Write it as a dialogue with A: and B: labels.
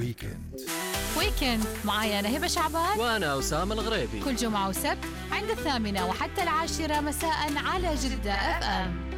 A: ويكند معايا أنا هبة شعبان
B: وأنا أسامة الغريبي،
A: كل جمعة وسبت عند 8 وحتى 10 مساء على جدة FM.